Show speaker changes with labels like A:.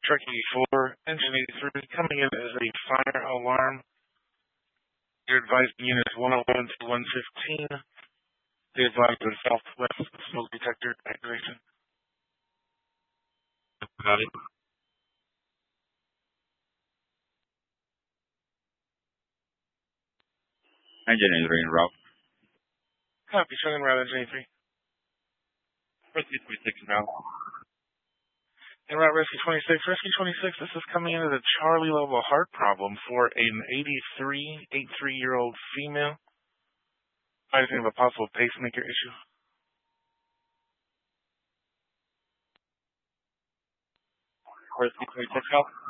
A: Truckee 4, Engine 83, coming in as a fire alarm. You're advising units 111 to 115. They advise the southwest smoke detector activation.
B: Got it. Engine 83 en route.
A: Copy, showing route Engine 83.
B: Rescue 26 now.
A: En route Rescue 26. Rescue 26, this is coming in as a Charlie level heart problem for an 83-year-old female. Advising of a possible pacemaker issue.
B: Rescue 26 out.